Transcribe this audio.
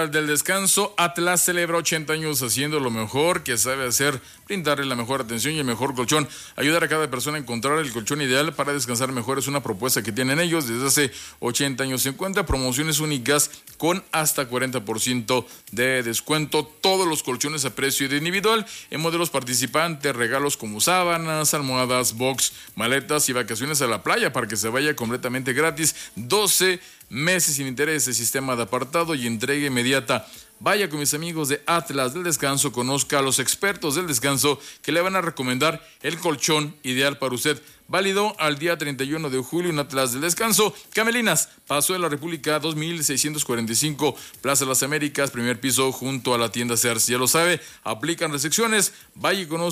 Del descanso, Atlas celebra 80 años haciendo lo mejor que sabe hacer, brindarle la mejor atención y el mejor colchón. Ayudar a cada persona a encontrar el colchón ideal para descansar mejor es una propuesta que tienen ellos. Desde hace 80 años se encuentra promociones únicas con hasta 40% de descuento. Todos los colchones a precio de individual. En modelos participantes, regalos como sábanas, almohadas, box, maletas y vacaciones a la playa para que se vaya completamente gratis. 12 meses sin intereses, sistema de apartado y entrega inmediata. Vaya con mis amigos de Atlas del Descanso, conozca a los expertos del descanso que le van a recomendar el colchón ideal para usted. Válido al día 31 de julio en Atlas del Descanso, Camelinas, Paso de la República 2645, Plaza de las Américas, primer piso junto a la tienda Sears. Ya lo sabe, aplican restricciones. Vaya y conozca